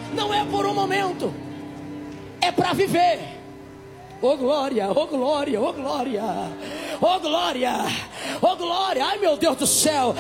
não é por um momento, é para viver. Oh glória, oh glória, oh glória, oh glória, oh glória. Ai meu Deus do céu,